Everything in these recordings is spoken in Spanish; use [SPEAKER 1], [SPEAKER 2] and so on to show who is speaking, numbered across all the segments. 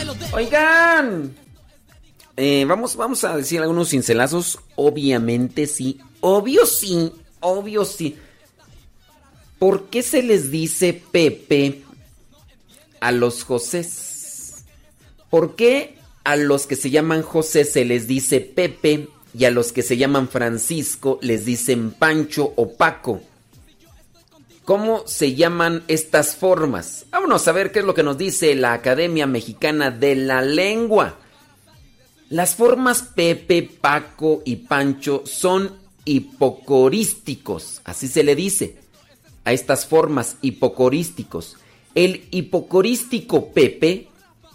[SPEAKER 1] Oigan, vamos a decir algunos cincelazos. Obviamente sí, obvio sí, obvio sí. ¿Por qué se les dice Pepe a los Josés? ¿Por qué a los que se llaman José se les dice Pepe y a los que se llaman Francisco les dicen Pancho o Paco? ¿Cómo se llaman estas formas? Vámonos a ver qué es lo que nos dice la Academia Mexicana de la Lengua. Las formas Pepe, Paco y Pancho son hipocorísticos, así se le dice a estas formas, hipocorísticos. El hipocorístico Pepe,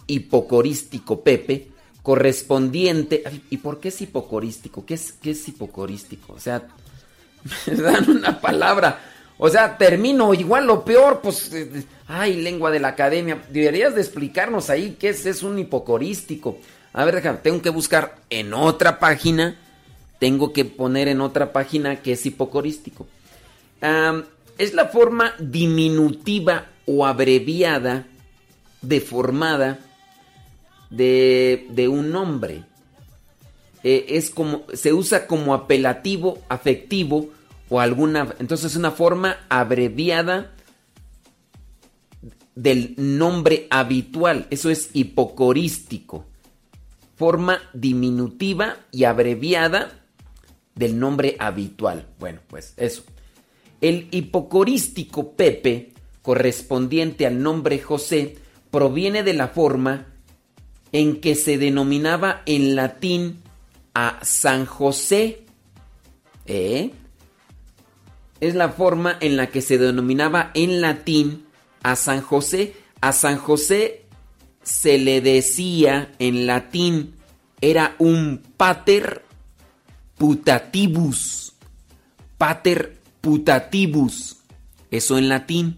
[SPEAKER 1] correspondiente... ¿Y por qué es hipocorístico? ¿Qué es hipocorístico? O sea, me dan una palabra... O sea, termino igual o peor, pues... ay, lengua de la academia. Deberías de explicarnos ahí qué es un hipocorístico. A ver, déjame, tengo que buscar en otra página. Tengo que poner en otra página qué es hipocorístico. Es la forma diminutiva o abreviada, deformada, de un nombre. Es como... se usa como apelativo, afectivo... o alguna, entonces es una forma abreviada del nombre habitual. Eso es hipocorístico. Forma diminutiva y abreviada del nombre habitual. Bueno, pues eso. El hipocorístico Pepe, correspondiente al nombre José, proviene de la forma en que se denominaba en latín a San José. Es la forma en la que se denominaba en latín a San José. A San José se le decía en latín, era un pater putativus. Pater putativus. Eso en latín.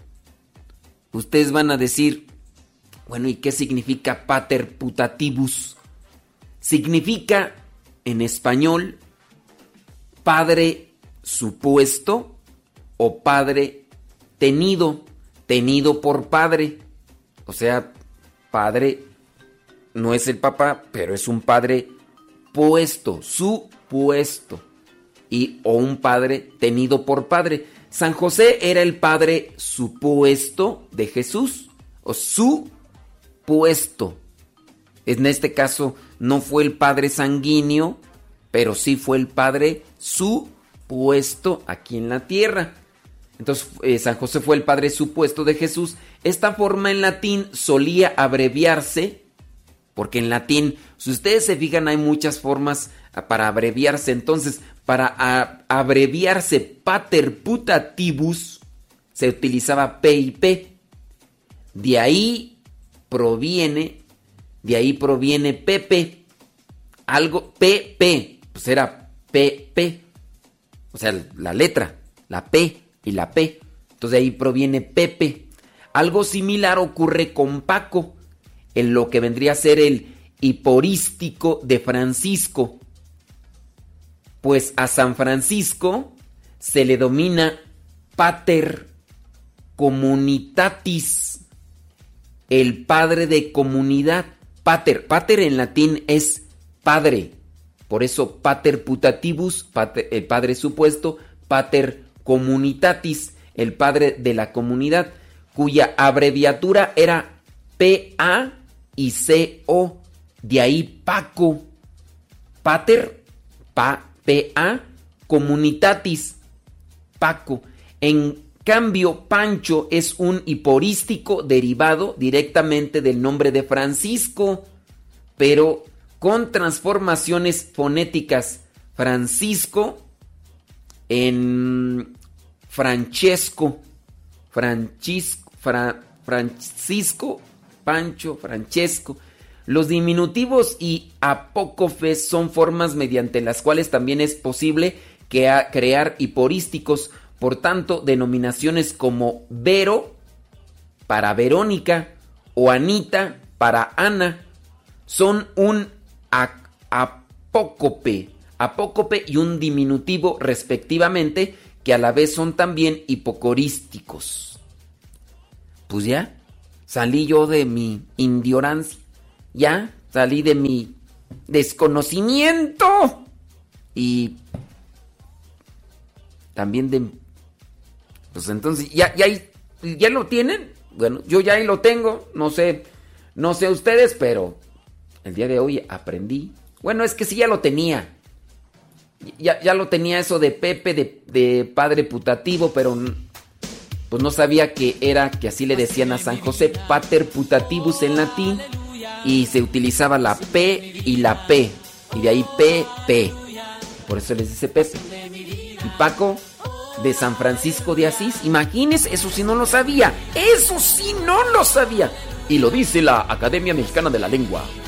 [SPEAKER 1] Ustedes van a decir, bueno, ¿y qué significa pater putativus? Significa, en español, padre supuesto o padre tenido por padre. O sea, padre no es el papá, pero es un padre puesto, supuesto, o un padre tenido por padre. San José era el padre supuesto de Jesús, o supuesto. En este caso no fue el padre sanguíneo, pero sí fue el padre supuesto aquí en la tierra. Entonces San José fue el padre supuesto de Jesús. Esta forma en latín solía abreviarse, porque en latín, si ustedes se fijan, hay muchas formas para abreviarse. Entonces, para abreviarse pater putativus se utilizaba P y P. De ahí proviene Pepe. Algo PP, pues era PP. O sea, la letra, la P y la P. Entonces de ahí proviene Pepe. Algo similar ocurre con Paco, en lo que vendría a ser el hiporístico de Francisco. Pues a San Francisco se le domina pater communitatis, el padre de comunidad. Pater en latín es padre. Por eso pater putativus, el padre supuesto, pater communitatis, el padre de la comunidad, cuya abreviatura era PA y CO. De ahí Paco. Pater, PA, communitatis, Paco. En cambio, Pancho es un hiporístico derivado directamente del nombre de Francisco, pero con transformaciones fonéticas. Francisco en Francesco, Francisco, Pancho, Francesco. Los diminutivos y apócofes son formas mediante las cuales también es posible crear hiporísticos. Por tanto, denominaciones como Vero para Verónica o Anita para Ana son un apócope y un diminutivo respectivamente, que a la vez son también hipocorísticos. Pues ya salí yo de mi ignorancia. Ya salí de mi desconocimiento y también de... Pues entonces, ¿ya lo tienen? Bueno, yo ya ahí lo tengo, no sé ustedes, pero el día de hoy aprendí. Bueno, es que sí ya lo tenía. Ya lo tenía eso de Pepe, de padre putativo, pero pues no sabía que así le decían a San José, pater putativus en latín, y se utilizaba la P y la P, y de ahí P. Por eso les dice Pepe. Y Paco, de San Francisco de Asís, imagínense, eso sí no lo sabía. Y lo dice la Academia Mexicana de la Lengua.